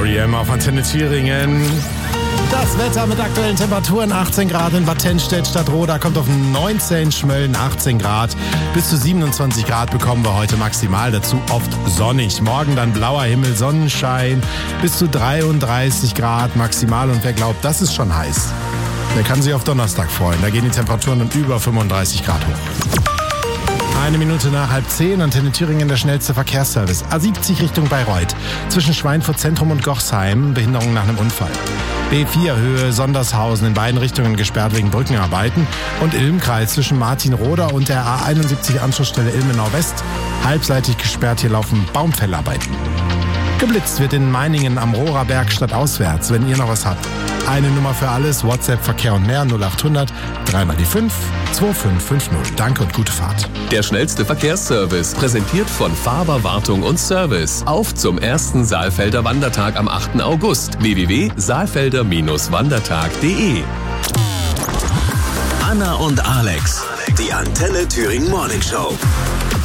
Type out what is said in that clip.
R.E.M. auf Antenne Thüringen. Das Wetter mit aktuellen Temperaturen: 18 Grad in Bad Tennstedt, Stadtroda kommt auf 19, Schmölln 18 Grad. Bis zu 27 Grad bekommen wir heute maximal, dazu oft sonnig. Morgen dann blauer Himmel, Sonnenschein, bis zu 33 Grad maximal. Und wer glaubt, das ist schon heiß, der kann sich auf Donnerstag freuen. Da gehen die Temperaturen um über 35 Grad hoch. 1 Minute nach 9:30, Antenne Thüringen, der schnellste Verkehrsservice. A70 Richtung Bayreuth. Zwischen Schweinfurt Zentrum und Gochsheim, Behinderung nach einem Unfall. B4 Höhe Sondershausen, in beiden Richtungen gesperrt wegen Brückenarbeiten. Und Ilmkreis zwischen Martinroda und der A71 Anschlussstelle Ilmenau West. Halbseitig gesperrt, hier laufen Baumfellarbeiten. Geblitzt wird in Meiningen am Rohrer stadtauswärts. Wenn ihr noch was habt, eine Nummer für alles, WhatsApp, Verkehr und mehr, 0800 3x5 2550. Danke und gute Fahrt. Der schnellste Verkehrsservice, präsentiert von Faber Wartung und Service. Auf zum ersten Saalfelder Wandertag am 8. August. www.saalfelder-wandertag.de. Anna und Alex, die Antenne Thüringen Morning Show.